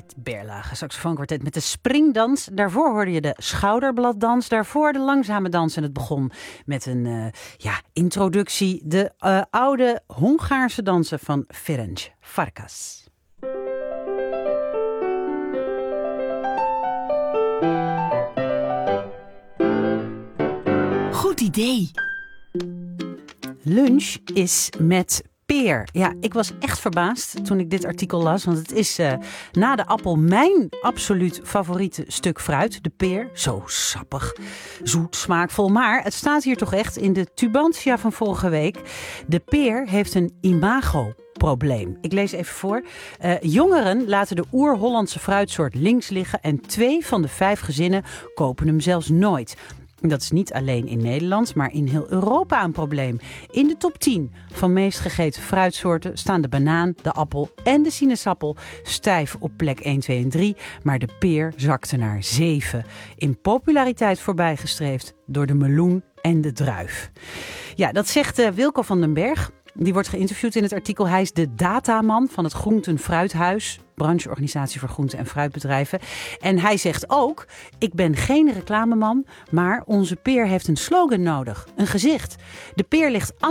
Berlage saxofoonkwartet met de springdans. Daarvoor hoorde je de schouderbladdans. Daarvoor de langzame dans. En het begon met een introductie. De oude Hongaarse dansen van Ferenc Farkas. Goed idee. Lunch is met peer. Ja, ik was echt verbaasd toen ik dit artikel las. Want het is na de appel mijn absoluut favoriete stuk fruit. De peer. Zo sappig, zoet, smaakvol. Maar het staat hier toch echt in de Tubantia van vorige week. De peer heeft een imagoprobleem. Ik lees even voor. Jongeren laten de oer-Hollandse fruitsoort links liggen. En 2 van de 5 gezinnen kopen hem zelfs nooit. Dat is niet alleen in Nederland, maar in heel Europa een probleem. In de top 10 van meest gegeten fruitsoorten staan de banaan, de appel en de sinaasappel stijf op plek 1, 2 en 3. Maar de peer zakte naar 7. In populariteit voorbijgestreefd door de meloen en de druif. Ja, dat zegt Wilco van den Berg. Die wordt geïnterviewd in het artikel. Hij is de dataman van het Groenten-Fruithuis, brancheorganisatie voor groente- en fruitbedrijven. En hij zegt ook, ik ben geen reclameman, maar onze peer heeft een slogan nodig, een gezicht. De peer ligt